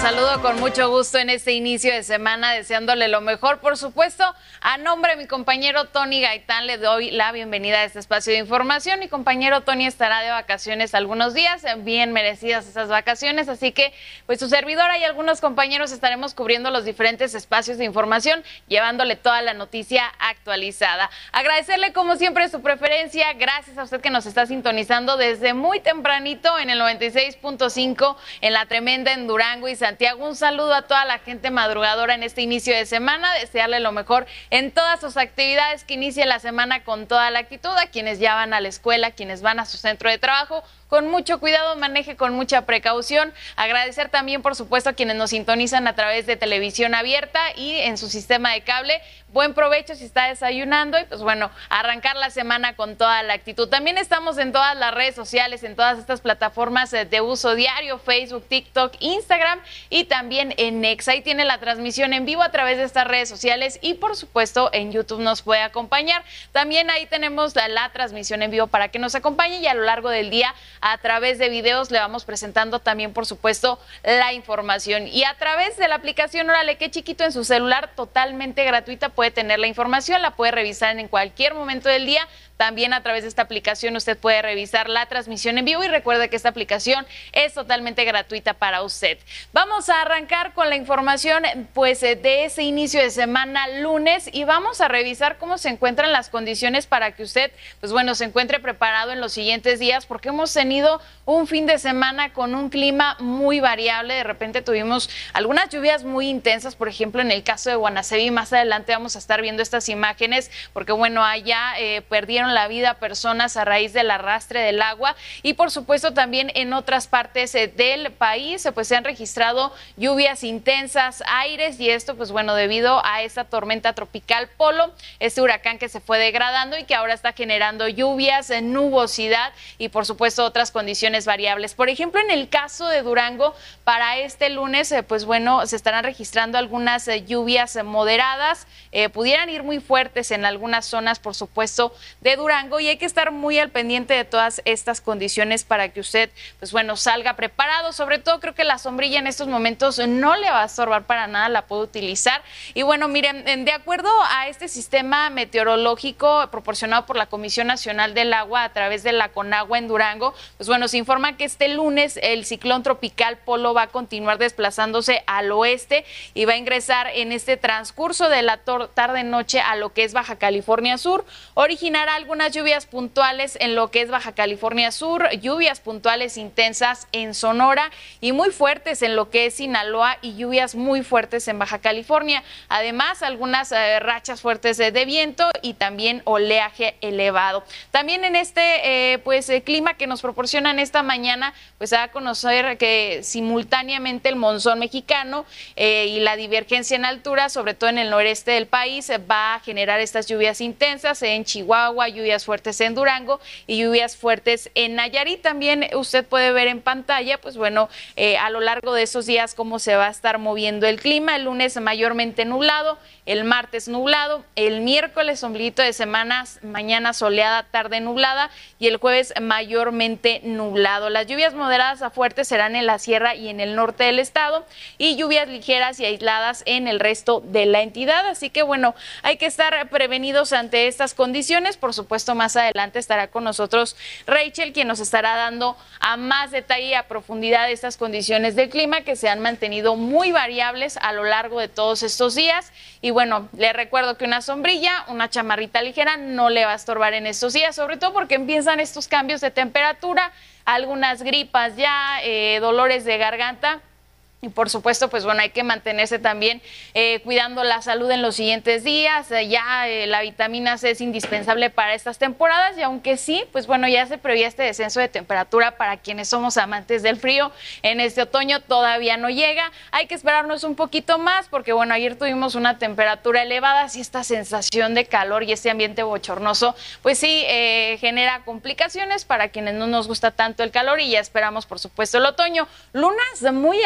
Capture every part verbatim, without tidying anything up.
saludo con mucho gusto en este inicio de semana, deseándole lo mejor, por supuesto. A nombre de mi compañero Tony Gaitán le doy la bienvenida a este espacio de información. Mi compañero Tony estará de vacaciones algunos días, bien merecidas esas vacaciones, así que pues su servidora y algunos compañeros estaremos cubriendo los diferentes espacios de información, llevándole toda la noticia actualizada. Agradecerle como siempre su preferencia, gracias a usted que nos está sintonizando desde muy tempranito en el noventa y seis punto cinco en La Tremenda en Durango y Santiago. Un saludo a toda la gente madrugadora en este inicio de semana, desearle lo mejor en todas sus actividades, que inicie la semana con toda la actitud, a quienes ya van a la escuela, quienes van a su centro de trabajo, con mucho cuidado, maneje con mucha precaución. Agradecer también, por supuesto, a quienes nos sintonizan a través de televisión abierta y en su sistema de cable. Buen provecho si está desayunando y pues bueno, arrancar la semana con toda la actitud. También estamos en todas las redes sociales, en todas estas plataformas de uso diario, Facebook, TikTok, Instagram y también en X. Ahí tiene la transmisión en vivo a través de estas redes sociales y por supuesto en YouTube nos puede acompañar. También ahí tenemos la, la transmisión en vivo para que nos acompañe y a lo largo del día a través de videos le vamos presentando también, por supuesto, la información. Y a través de la aplicación Órale Qué Chiquito en su celular, totalmente gratuita, puede tener la información, la puede revisar en cualquier momento del día. También a través de esta aplicación usted puede revisar la transmisión en vivo y recuerde que esta aplicación es totalmente gratuita para usted. Vamos a arrancar con la información pues de ese inicio de semana lunes y vamos a revisar cómo se encuentran las condiciones para que usted pues bueno se encuentre preparado en los siguientes días, porque hemos tenido un fin de semana con un clima muy variable. De repente tuvimos algunas lluvias muy intensas, por ejemplo en el caso de Guanaceví. Más adelante vamos a estar viendo estas imágenes porque bueno allá eh, perdieron la vida personas a raíz del arrastre del agua y por supuesto también en otras partes del país pues se han registrado lluvias intensas, aires y esto pues bueno debido a esta tormenta tropical Polo, este huracán que se fue degradando y que ahora está generando lluvias, nubosidad y por supuesto otras condiciones variables. Por ejemplo en el caso de Durango para este lunes pues bueno se estarán registrando algunas lluvias moderadas, eh, pudieran ir muy fuertes en algunas zonas por supuesto de Durango y hay que estar muy al pendiente de todas estas condiciones para que usted, pues bueno, salga preparado. Sobre todo creo que la sombrilla en estos momentos no le va a estorbar para nada, la puede utilizar. Y bueno, miren, de acuerdo a este sistema meteorológico proporcionado por la Comisión Nacional del Agua a través de la Conagua en Durango, pues bueno, se informa que este lunes el ciclón tropical Polo va a continuar desplazándose al oeste y va a ingresar en este transcurso de la tarde-noche a lo que es Baja California Sur, originará algunas lluvias puntuales en lo que es Baja California Sur, lluvias puntuales intensas en Sonora y muy fuertes en lo que es Sinaloa y lluvias muy fuertes en Baja California. Además, algunas eh, rachas fuertes de, de viento y también oleaje elevado. También en este eh, pues eh, clima que nos proporcionan esta mañana, pues se va a conocer que simultáneamente el monzón mexicano eh, y la divergencia en altura, sobre todo en el noreste del país, va a generar estas lluvias intensas en Chihuahua, lluvias fuertes en Durango y lluvias fuertes en Nayarit. También usted puede ver en pantalla, pues bueno, eh, a lo largo de esos días cómo se va a estar moviendo el clima. El lunes mayormente nublado, el martes nublado, el miércoles ombliguito de semana, mañana soleada, tarde nublada y el jueves mayormente nublado. Las lluvias moderadas a fuertes serán en la sierra y en el norte del estado y lluvias ligeras y aisladas en el resto de la entidad. Así que bueno, hay que estar prevenidos ante estas condiciones. Por supuesto, más adelante estará con nosotros Rachel, quien nos estará dando a más detalle y a profundidad estas condiciones del clima que se han mantenido muy variables a lo largo de todos estos días. Y bueno, le recuerdo que una sombrilla, una chamarrita ligera no le va a estorbar en estos días, sobre todo porque empiezan estos cambios de temperatura, algunas gripas ya, eh, dolores de garganta. Y por supuesto, pues bueno, hay que mantenerse también eh, cuidando la salud en los siguientes días. Eh, ya eh, la vitamina C es indispensable para estas temporadas y aunque sí, pues bueno, ya se prevé este descenso de temperatura para quienes somos amantes del frío. En este otoño todavía no llega. Hay que esperarnos un poquito más porque bueno, ayer tuvimos una temperatura elevada, así esta sensación de calor y este ambiente bochornoso, pues sí, eh, genera complicaciones para quienes no nos gusta tanto el calor y ya esperamos, por supuesto, el otoño. Lunas muy hermosas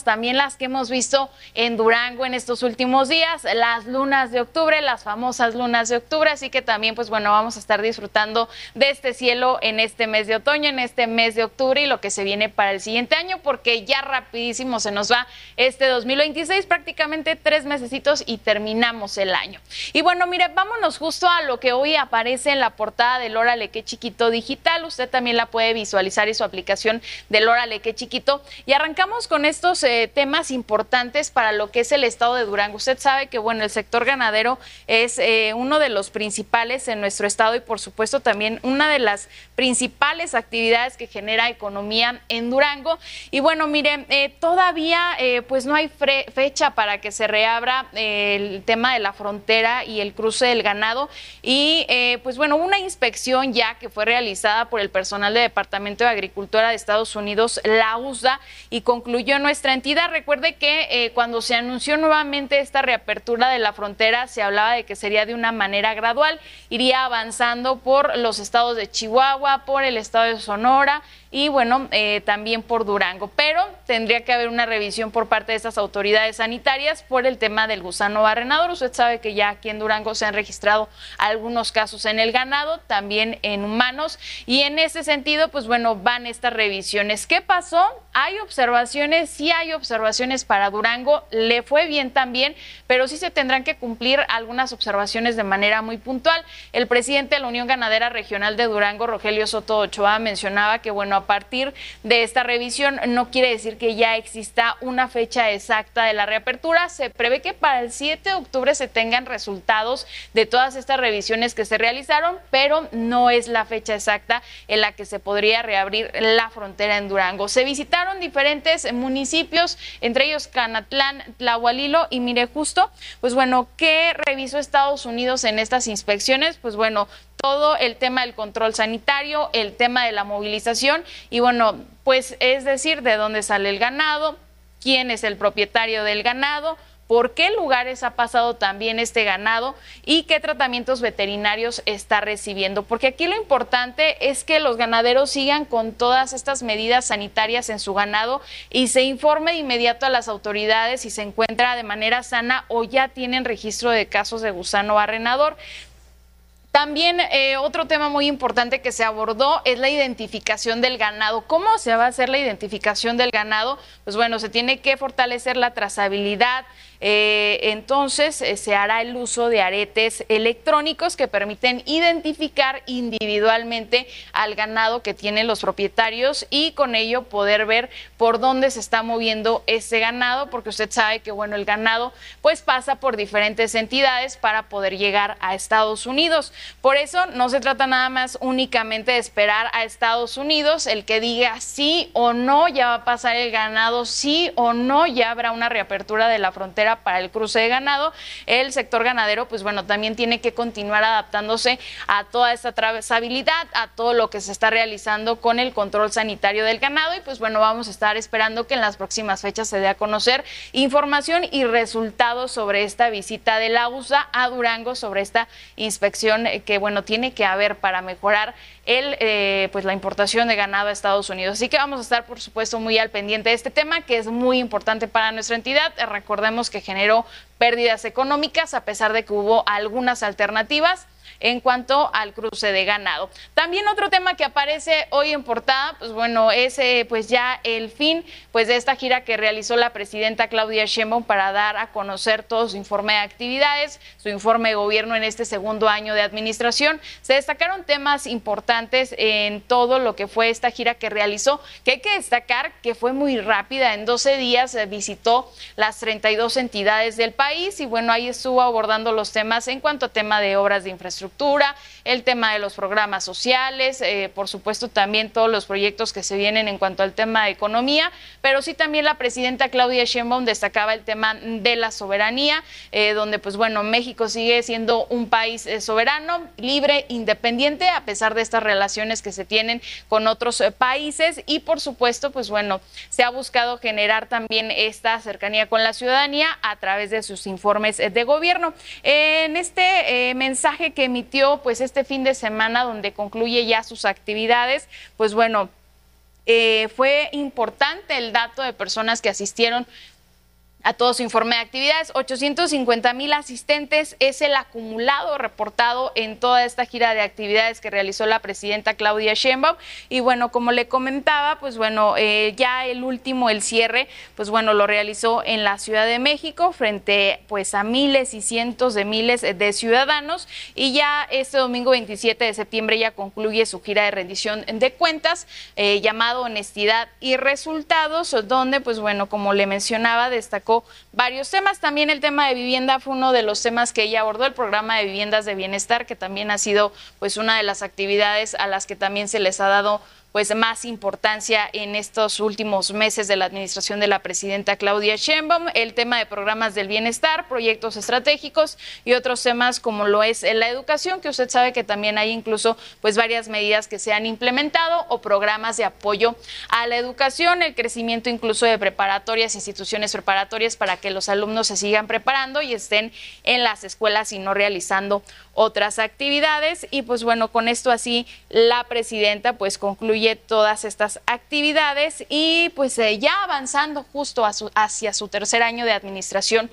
cosas también las que hemos visto en Durango en estos últimos días, las lunas de octubre, las famosas lunas de octubre, así que también pues bueno, vamos a estar disfrutando de este cielo en este mes de otoño, en este mes de octubre y lo que se viene para el siguiente año, porque ya rapidísimo se nos va este dos mil veintiséis, prácticamente tres mesecitos y terminamos el año. Y bueno, mire, vámonos justo a lo que hoy aparece en la portada del Órale Qué Chiquito digital. Usted también la puede visualizar en su aplicación del Órale Qué Chiquito. Y arrancamos con estos eh, temas importantes para lo que es el estado de Durango. Usted sabe que bueno, el sector ganadero es eh, uno de los principales en nuestro estado y por supuesto también una de las principales actividades que genera economía en Durango. Y bueno, miren, eh, todavía eh, pues no hay fecha para que se reabra eh, el tema de la frontera y el cruce del ganado. Y eh, pues bueno, una inspección ya que fue realizada por el personal del Departamento de Agricultura de Estados Unidos, la U S D A, y concluyó en nuestra entidad. Recuerde que eh, cuando se anunció nuevamente esta reapertura de la frontera, se hablaba de que sería de una manera gradual, iría avanzando por los estados de Chihuahua, por el estado de Sonora y bueno, eh, también por Durango, pero tendría que haber una revisión por parte de estas autoridades sanitarias por el tema del gusano barrenador. Usted sabe que ya aquí en Durango se han registrado algunos casos en el ganado, también en humanos, y en ese sentido, pues bueno, van estas revisiones. ¿Qué pasó? Hay observaciones, sí hay observaciones para Durango, le fue bien también, pero sí se tendrán que cumplir algunas observaciones de manera muy puntual. El presidente de la Unión Ganadera Regional de Durango, Rogelio Soto Ochoa, mencionaba que bueno, a partir de esta revisión no quiere decir que ya exista una fecha exacta de la reapertura. Se prevé que para el siete de octubre se tengan resultados de todas estas revisiones que se realizaron, pero no es la fecha exacta en la que se podría reabrir la frontera en Durango. Se visitaron diferentes municipios, entre ellos Canatlán, Tlahualilo, y mire justo, pues bueno, ¿qué revisó Estados Unidos en estas inspecciones? Pues bueno, todo el tema del control sanitario, el tema de la movilización y bueno, pues es decir, de dónde sale el ganado, quién es el propietario del ganado, por qué lugares ha pasado también este ganado y qué tratamientos veterinarios está recibiendo. Porque aquí lo importante es que los ganaderos sigan con todas estas medidas sanitarias en su ganado y se informe de inmediato a las autoridades si se encuentra de manera sana o ya tienen registro de casos de gusano barrenador. También eh, otro tema muy importante que se abordó es la identificación del ganado. ¿Cómo se va a hacer la identificación del ganado? Pues bueno, se tiene que fortalecer la trazabilidad. Eh, entonces eh, se hará el uso de aretes electrónicos que permiten identificar individualmente al ganado que tienen los propietarios y con ello poder ver por dónde se está moviendo ese ganado, porque usted sabe que bueno, el ganado pues pasa por diferentes entidades para poder llegar a Estados Unidos. Por eso no se trata nada más únicamente de esperar a Estados Unidos, el que diga sí o no ya va a pasar el ganado, sí o no ya habrá una reapertura de la frontera para el cruce de ganado. El sector ganadero, pues bueno, también tiene que continuar adaptándose a toda esta trazabilidad, a todo lo que se está realizando con el control sanitario del ganado y pues bueno, vamos a estar esperando que en las próximas fechas se dé a conocer información y resultados sobre esta visita de la U S D A a Durango, sobre esta inspección que bueno, tiene que haber para mejorar el, eh, pues la importación de ganado a Estados Unidos. Así que vamos a estar, por supuesto, muy al pendiente de este tema, que es muy importante para nuestra entidad. Recordemos que generó pérdidas económicas, a pesar de que hubo algunas alternativas en cuanto al cruce de ganado. También otro tema que aparece hoy en portada, pues bueno, es eh, pues ya el fin pues de esta gira que realizó la presidenta Claudia Sheinbaum para dar a conocer todo su informe de actividades, su informe de gobierno en este segundo año de administración. Se destacaron temas importantes en todo lo que fue esta gira que realizó, que hay que destacar que fue muy rápida. En doce días eh, visitó las treinta y dos entidades del país y bueno, ahí estuvo abordando los temas en cuanto a tema de obras de infraestructura, el tema de los programas sociales, eh, por supuesto también todos los proyectos que se vienen en cuanto al tema de economía, pero sí también la presidenta Claudia Sheinbaum destacaba el tema de la soberanía, eh, donde pues bueno, México sigue siendo un país eh, soberano, libre, independiente, a pesar de estas relaciones que se tienen con otros eh, países y por supuesto pues bueno, se ha buscado generar también esta cercanía con la ciudadanía a través de sus informes eh, de gobierno. Eh, en este eh, mensaje que emitió pues este fin de semana donde concluye ya sus actividades, pues bueno, eh, fue importante el dato de personas que asistieron a todo su informe de actividades. ochocientos cincuenta mil asistentes es el acumulado reportado en toda esta gira de actividades que realizó la presidenta Claudia Sheinbaum. Y bueno, como le comentaba, pues bueno, eh, ya el último, el cierre, pues bueno, lo realizó en la Ciudad de México frente pues a miles y cientos de miles de ciudadanos. Y ya este domingo veintisiete de septiembre ya concluye su gira de rendición de cuentas, eh, llamado Honestidad y Resultados, donde pues bueno, como le mencionaba, destacó varios temas. También el tema de vivienda fue uno de los temas que ella abordó, el programa de viviendas de bienestar, que también ha sido pues una de las actividades a las que también se les ha dado pues más importancia en estos últimos meses de la administración de la presidenta Claudia Sheinbaum, el tema de programas del bienestar, proyectos estratégicos y otros temas como lo es la educación, que usted sabe que también hay incluso pues varias medidas que se han implementado o programas de apoyo a la educación, el crecimiento incluso de preparatorias, instituciones preparatorias para que los alumnos se sigan preparando y estén en las escuelas y no realizando otras actividades. Y pues bueno, con esto así la presidenta pues concluye todas estas actividades y pues eh, ya avanzando justo a su, hacia su tercer año de administración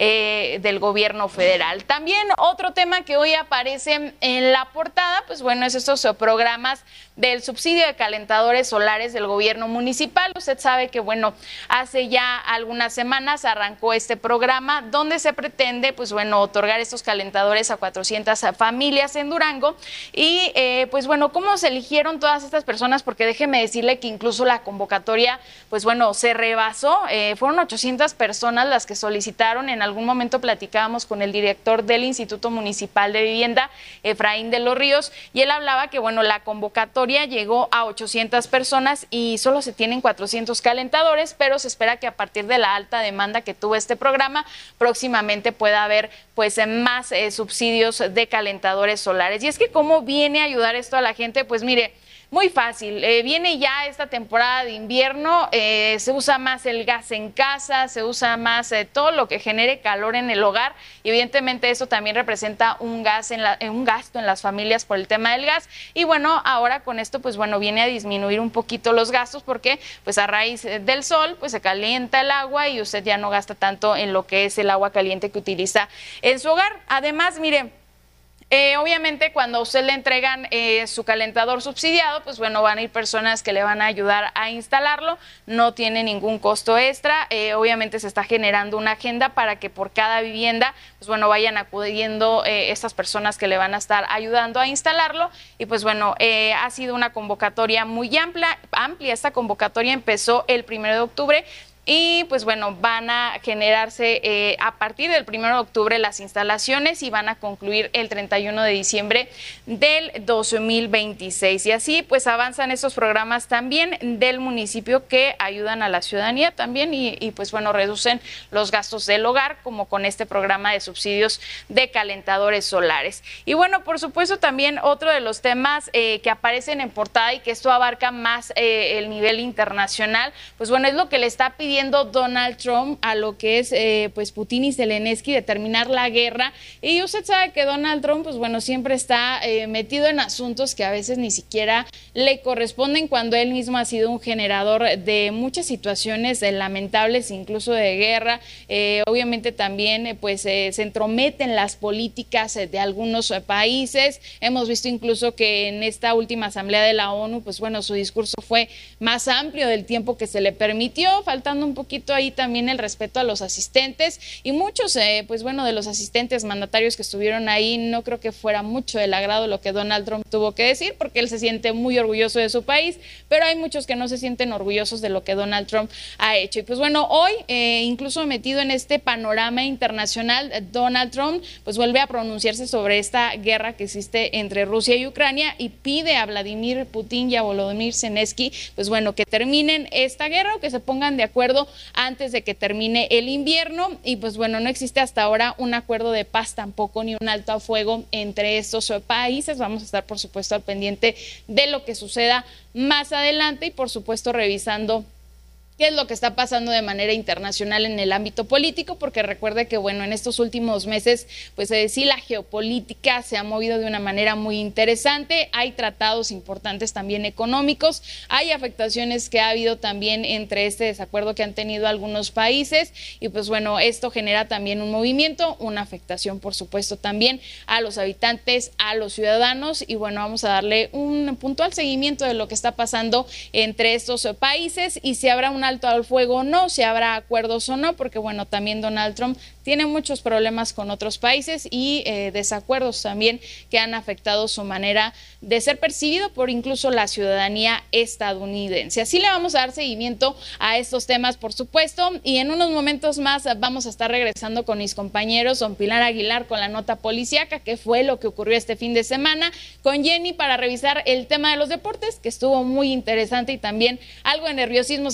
eh, del gobierno federal. También otro tema que hoy aparece en la portada, pues bueno, es estos programas del subsidio de calentadores solares del gobierno municipal. Usted sabe que bueno, hace ya algunas semanas arrancó este programa donde se pretende pues bueno, otorgar estos calentadores a cuatrocientas familias en Durango. Y eh, pues bueno, ¿cómo se eligieron todas estas personas? Porque déjeme decirle que incluso la convocatoria pues bueno, se rebasó, eh, fueron ochocientas personas las que solicitaron. En algún momento platicábamos con el director del Instituto Municipal de Vivienda, Efraín de los Ríos, y él hablaba que bueno, la convocatoria llegó a ochocientas personas y solo se tienen cuatrocientos calentadores, pero se espera que a partir de la alta demanda que tuvo este programa, próximamente pueda haber pues más eh, subsidios de calentadores solares. Y es que ¿cómo viene a ayudar esto a la gente? Pues mire, muy fácil, eh, viene ya esta temporada de invierno, eh, se usa más el gas en casa, se usa más eh, todo lo que genere calor en el hogar, y evidentemente eso también representa un, gas en la, un gasto en las familias por el tema del gas. Y bueno, ahora con esto pues bueno, viene a disminuir un poquito los gastos porque pues a raíz del sol pues se calienta el agua y usted ya no gasta tanto en lo que es el agua caliente que utiliza en su hogar. Además, mire, Eh, obviamente cuando a usted le entregan eh, su calentador subsidiado, pues bueno, van a ir personas que le van a ayudar a instalarlo, no tiene ningún costo extra. Eh, obviamente se está generando una agenda para que por cada vivienda, pues bueno, vayan acudiendo eh, estas personas que le van a estar ayudando a instalarlo. Y pues bueno, eh, ha sido una convocatoria muy amplia, amplia. Esta convocatoria empezó el primero de octubre. Y pues bueno, van a generarse eh, a partir del primero de octubre las instalaciones y van a concluir el treinta y uno de diciembre del dos mil veintiséis. Y así pues avanzan estos programas también del municipio que ayudan a la ciudadanía también y, y pues bueno, reducen los gastos del hogar, como con este programa de subsidios de calentadores solares. Y bueno, por supuesto también otro de los temas eh, que aparecen en portada y que esto abarca más eh, el nivel internacional, pues bueno, es lo que le está pidiendo Donald Trump a lo que es eh, pues Putin y Zelensky, de terminar la guerra. Y usted sabe que Donald Trump pues bueno, siempre está eh, metido en asuntos que a veces ni siquiera le corresponden, cuando él mismo ha sido un generador de muchas situaciones eh, lamentables, incluso de guerra. Eh, obviamente también eh, pues eh, se entromete en las políticas eh, de algunos eh, países. Hemos visto incluso que en esta última asamblea de la ONU pues bueno, su discurso fue más amplio del tiempo que se le permitió, faltando un poquito ahí también el respeto a los asistentes. Y muchos eh, pues bueno, de los asistentes mandatarios que estuvieron ahí, no creo que fuera mucho del agrado lo que Donald Trump tuvo que decir, porque él se siente muy orgulloso de su país, pero hay muchos que no se sienten orgullosos de lo que Donald Trump ha hecho. Y pues bueno, hoy eh, incluso metido en este panorama internacional, Donald Trump pues vuelve a pronunciarse sobre esta guerra que existe entre Rusia y Ucrania y pide a Vladimir Putin y a Volodymyr Zelensky pues bueno, que terminen esta guerra o que se pongan de acuerdo antes de que termine el invierno. Y pues bueno, no existe hasta ahora un acuerdo de paz tampoco, ni un alto a fuego entre estos países. Vamos a estar por supuesto al pendiente de lo que suceda más adelante y por supuesto revisando qué es lo que está pasando de manera internacional en el ámbito político, porque recuerde que, bueno, en estos últimos meses, pues eh, sí, la geopolítica se ha movido de una manera muy interesante, hay tratados importantes también económicos, hay afectaciones que ha habido también entre este desacuerdo que han tenido algunos países, y pues bueno, esto genera también un movimiento, una afectación, por supuesto, también a los habitantes, a los ciudadanos, y bueno, vamos a darle un puntual seguimiento de lo que está pasando entre estos países y si habrá una alto al fuego o no, si habrá acuerdos o no, porque bueno, también Donald Trump tiene muchos problemas con otros países y eh, desacuerdos también que han afectado su manera de ser percibido por incluso la ciudadanía estadounidense. Así le vamos a dar seguimiento a estos temas, por supuesto, y en unos momentos más vamos a estar regresando con mis compañeros, don Pilar Aguilar con la nota policíaca, que fue lo que ocurrió este fin de semana, con Jenny para revisar el tema de los deportes, que estuvo muy interesante y también algo de nerviosismo